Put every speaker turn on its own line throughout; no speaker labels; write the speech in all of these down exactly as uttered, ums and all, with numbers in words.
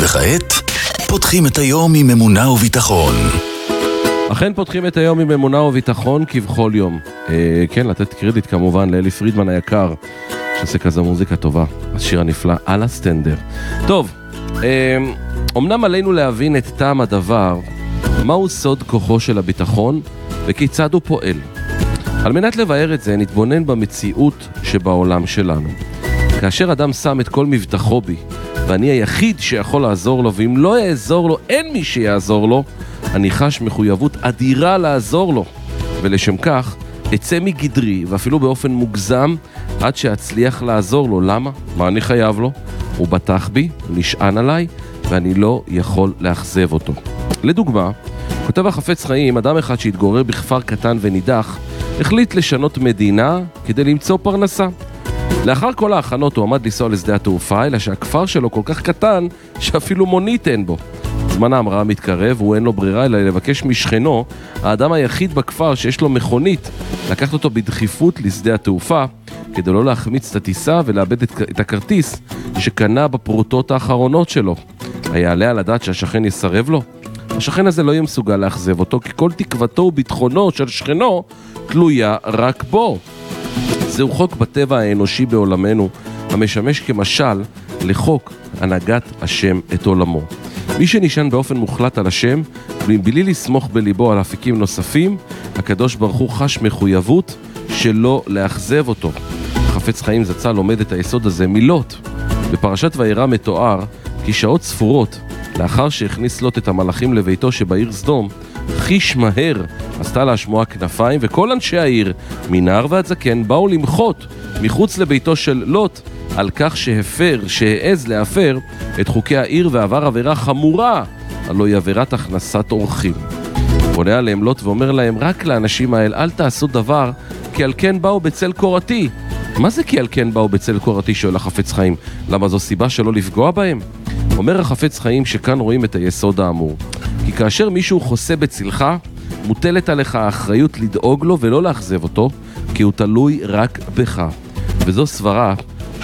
וכעת, פותחים את היום עם אמונה וביטחון.
אכן פותחים את היום עם אמונה וביטחון כבכל יום. אה, כן, לתת קרדיט כמובן לאלי פרידמן היקר, שעושה כזה מוזיקה טובה. השיר הנפלא, על הסטנדר. טוב, אה, אמנם עלינו להבין את טעם הדבר, מהו סוד כוחו של הביטחון וכיצד הוא פועל. על מנת לבאר את זה, נתבונן במציאות שבעולם שלנו. כאשר אדם שם את כל מבטחו בי, ואני היחיד שיכול לעזור לו, ואם לא יעזור לו, אין מי שיעזור לו, אני חש מחויבות אדירה לעזור לו. ולשם כך, אצא מגדרי, ואפילו באופן מוגזם, עד שאצליח לעזור לו. למה? מה אני חייב לו? הוא בטח בי, הוא נשען עליי, ואני לא יכול לאכזב אותו. לדוגמה, כותב החפץ חיים, אדם אחד שהתגורר בכפר קטן ונידח, החליט לשנות מדינה כדי למצוא פרנסה. לאחר כל ההכנות הוא עמד לנסוע לשדה התעופה, אלא שהכפר שלו כל כך קטן שאפילו מונית אין בו. זמן ההמראה מתקרב, הוא אין לו ברירה אלא לבקש משכנו, האדם היחיד בכפר שיש לו מכונית, לקחת אותו בדחיפות לשדה התעופה, כדי לא להחמיץ את הטיסה ולאבד את, את הכרטיס שקנה בפרוטות האחרונות שלו. היעלה על הדעת שהשכן יסרב לו? השכן הזה לא יהיה מסוגל להחזב אותו, כי כל תקוותו וביטחונו של שכנו תלויה רק בו. זהו חוק בטבע האנושי בעולמנו, המשמש כמשל לחוק הנהגת השם את עולמו. מי שנשען באופן מוחלט על השם, בלי לסמוך בליבו על אפיקים נוספים, הקדוש ברוך הוא חש מחויבות שלא לאכזב אותו. חפץ חיים זצ"ל לומד את היסוד הזה מלוט. בפרשת וירא מתואר כי שעות ספורות לאחר שהכניס לוט את המלאכים לביתו שבעיר סדום, חיש מהר עשתה לה השמועה כנפיים, וכל אנשי העיר, מנער ועד זקן, באו למחות מחוץ לביתו של לוט על כך שהפר, שהעז להפר את חוקי העיר ועבר עבירה חמורה, הלוא היא עבירת הכנסת אורחים. פונה עליהם לוט ואומר להם, רק לאנשים האל אל תעשו דבר, כי על כן באו בצל קורתי. מה זה כי על כן באו בצל קורתי? שואל החפץ חיים. למה זו סיבה שלא לפגוע בהם? אומר החפץ חיים שכאן רואים את היסוד האמור. כי כאשר מישהו חוסה בצלך, מוטלת עליך האחריות לדאוג לו ולא לאכזב אותו, כי הוא תלוי רק בך. וזו סברה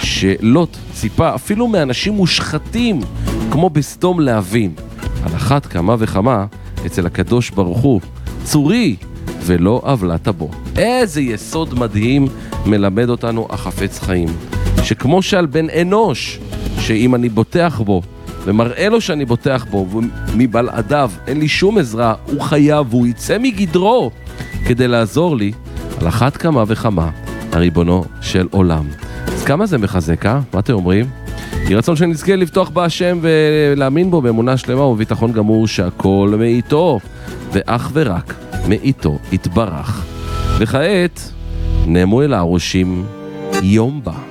שלוט ציפה אפילו מאנשים מושחתים כמו בסדום להבין. על אחת כמה וכמה אצל הקדוש ברוך הוא, צורי ולא עוולת בו. איזה יסוד מדהים מלמד אותנו החפץ חיים. שכמו שעל בן אנוש, שאם אני בוטח בו ומראה לו שאני בוטח בו ומבלעדיו אין לי שום עזרה, הוא חייב והוא יצא מגדרו כדי לעזור לי, על אחת כמה וכמה הריבונו של עולם. אז כמה זה מחזק, אה? מה אתם אומרים? יהי רצון שנזכה לפתוח בהשם ולהאמין בו באמונה שלמה וביטחון גמור שהכל מאיתו ואך ורק מאיתו יתברך. וכעת נעמו אל הראשים יום בא.